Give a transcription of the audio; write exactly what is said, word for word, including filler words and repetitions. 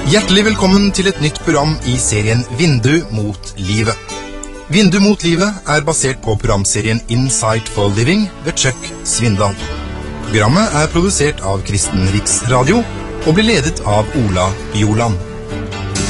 Hjertelig velkommen til et nytt program i serien Vindu mot livet. Vindu mot livet er basert på programserien Insight for Living ved Chuck Svindal. Programmet er produsert av Kristen Riksradio og blir ledet av Ola Bjoland.